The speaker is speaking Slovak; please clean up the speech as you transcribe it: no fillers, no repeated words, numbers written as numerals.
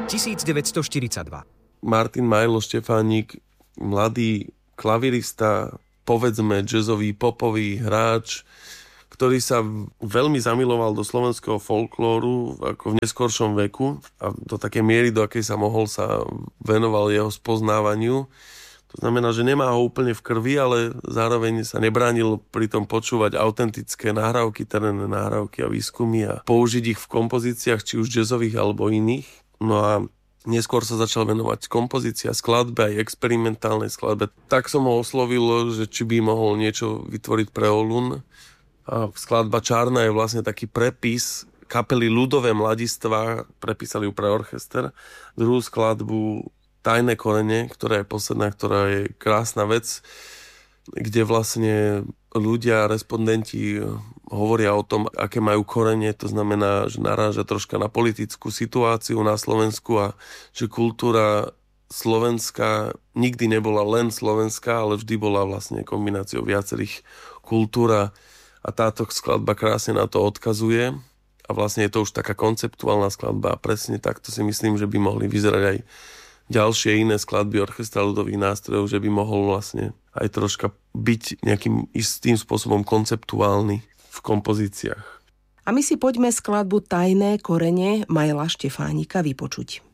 1942. Martin Majlo Štefánik, mladý klavirista, povedzme jazzový, popový hráč, ktorý sa veľmi zamiloval do slovenského folklóru ako v neskoršom veku a do takej miery, do akej sa mohol, sa venoval jeho spoznávaniu. To znamená, že nemá ho úplne v krvi, ale zároveň sa nebránil pri tom počúvať autentické nahrávky, terénne nahrávky a výskumy a použiť ich v kompozíciách, či už jazzových alebo iných. No a neskôr sa začal venovať kompozícia, skladbe aj experimentálnej skladbe. Tak som ho oslovil, že či by mohol niečo vytvoriť pre Olun. A skladba Čárna je vlastne taký prepis kapely Ľudové mladistvá, prepísali ju pre orchester. Druhú skladbu Tajné korene, ktorá je posledná, ktorá je krásna vec, kde vlastne ľudia, respondenti hovoria o tom, aké majú korene, to znamená, že naráža troška na politickú situáciu na Slovensku a že kultúra slovenská nikdy nebola len slovenská, ale vždy bola vlastne kombináciou viacerých kultúr a táto skladba krásne na to odkazuje a vlastne je to už taká konceptuálna skladba a presne takto si myslím, že by mohli vyzerať aj ďalšie iné skladby orchestra ľudových nástrojov, že by mohol vlastne aj troška byť nejakým istým spôsobom konceptuálny v kompozíciách. A my si poďme skladbu Tajné korene Majla Štefánika vypočuť.